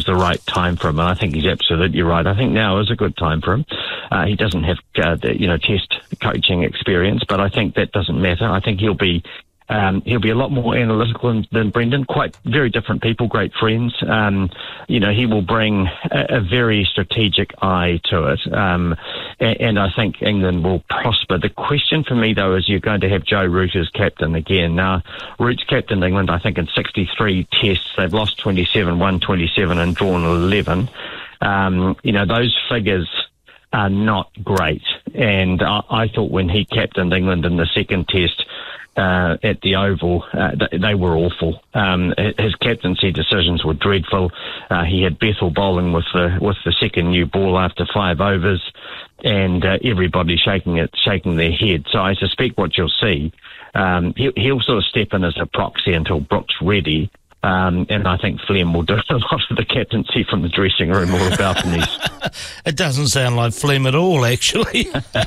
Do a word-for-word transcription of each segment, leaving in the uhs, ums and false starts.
the right time for him, and I think he's absolutely right. I think now is a good time for him. Uh, he doesn't have, uh, the, you know, test coaching experience, but I think that doesn't matter. I think he'll be Um, he'll be a lot more analytical than, than Brendan. Quite very different people, great friends. Um, you know, he will bring a, a very strategic eye to it, um, and, and I think England will prosper. The question for me, though, is you're going to have Joe Root as captain again. Now, Root's captained England, I think, in sixty-three tests. They've lost twenty-seven, won twenty-seven, and drawn eleven. Um, you know, those figures are not great, and I, I thought when he captained England in the second test, Uh, at the Oval, uh, th- they were awful. Um, his captaincy decisions were dreadful. Uh, he had Bethel bowling with the with the second new ball after five overs, and uh, everybody shaking it, shaking their head. So I suspect what you'll see, um, he, he'll sort of step in as a proxy until Brooks ready. Um, and I think Flem will do a lot of the captaincy from the dressing room or the balconies. It doesn't sound like Flem at all, actually.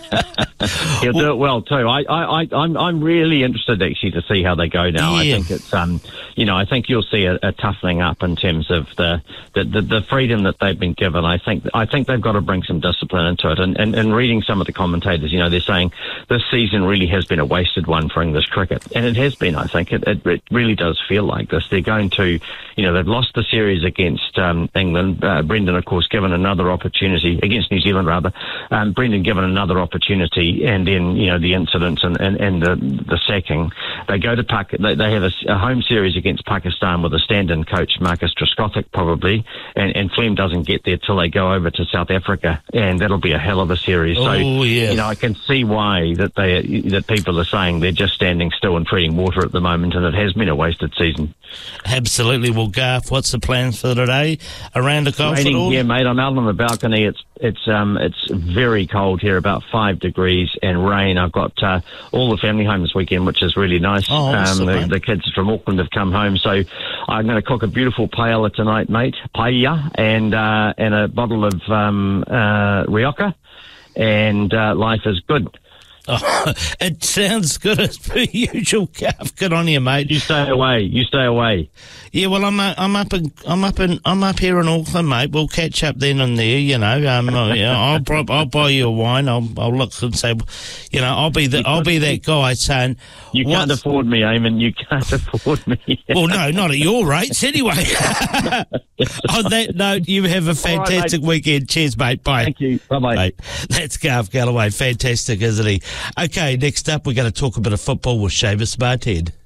He'll do it well too. I, I, I, I'm, I'm really interested actually to see how they go now. Yeah. I think it's, um, you know, I think you'll see a, a toughening up in terms of the, the, the, the freedom that they've been given. I think, I think they've got to bring some discipline into it. And, and, and reading some of the commentators, you know, they're saying this season really has been a wasted one for English cricket, and it has been. I think it, it, it really does feel like this. They're going to, you know, they've lost the series against um, England. Uh, Brendan, of course, given another opportunity against New Zealand, rather. Um, Brendan given another opportunity, and then you know the incidents and, and, and the the sacking. They go to Pak. They, they have a, a home series against Pakistan with a stand-in coach, Marcus Trescothick, probably, and, and Flem doesn't get there till they go over to South Africa, and that'll be a hell of a series. Oh, so yeah. you know, I can see why that they that people are saying they're just standing still and treading water at the moment, and it has been a wasted season. Absolutely. Well, Garth, what's the plans for today? Around the golf at all? Yeah, mate. I'm out on the balcony. It's it's um it's very cold here, about five degrees and rain. I've got uh, all the family home this weekend, which is really nice. Oh, awesome, um, the, mate. the kids from Auckland have come home, so I'm going to cook a beautiful paella tonight, mate. Paella and uh, and a bottle of um, uh, Rioja, and uh, life is good. Oh, it sounds good as per usual, Garth. Good on you, mate. You stay away. You stay away. Yeah, well, I'm uh, I'm up in I'm up in I'm up here in Auckland, mate. We'll catch up then and there. You know, um, uh, yeah, I'll prob- I'll buy you a wine. I'll I'll look and say, you know, I'll be the I'll be that guy saying, you can't what's... afford me, Eamon. You can't afford me. Well, no, not at your rates anyway. On that note, you have a fantastic right, weekend. Cheers, mate. Bye. Thank you. Bye, bye. Mate, that's Garth Galloway. Fantastic, isn't he? Okay, next up, we're going to talk a bit of football with Seamus Barthead.